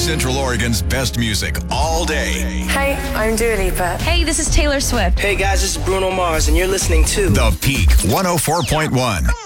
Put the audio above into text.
Central Oregon's best music all day. Hey, I'm Dua Lipa. Hey, this is Taylor Swift. Hey guys, this is Bruno Mars, and you're listening to The Peak 104.1.